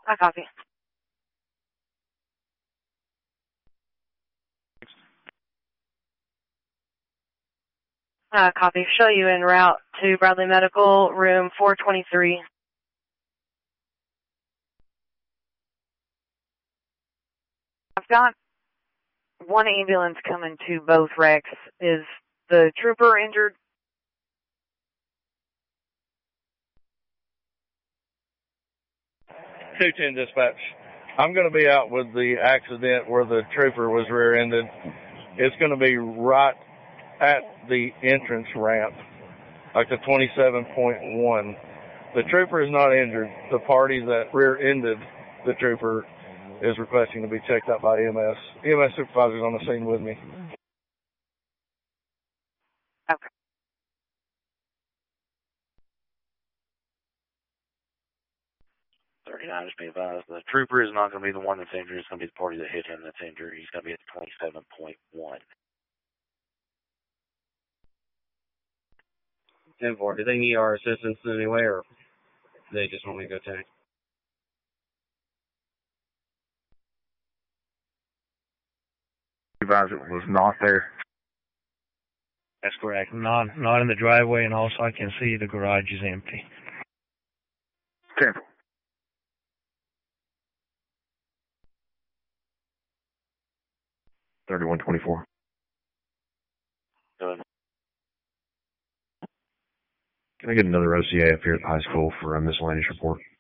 I copy. Copy. Show you en route to Bradley Medical, room 423. I've got one ambulance coming to both wrecks. Is the trooper injured? 210 dispatch. I'm going to be out with the accident where the trooper was rear-ended. It's going to be right at the entrance ramp, like the 27.1. The trooper is not injured. The party that rear-ended the trooper is requesting to be checked out by EMS. EMS supervisor's on the scene with me. Okay. Just be advised, the trooper is not going to be the one that's injured. It's going to be the party that hit him that's injured. He's going to be at 27.1. 10-4. Do they need our assistance in any way, or do they just want me to go tank? Supervisor was not there. That's correct. Not in the driveway, and also I can see the garage is empty. 10-4. 3124. Go ahead. Can I get another OCA up here at the high school for a miscellaneous report?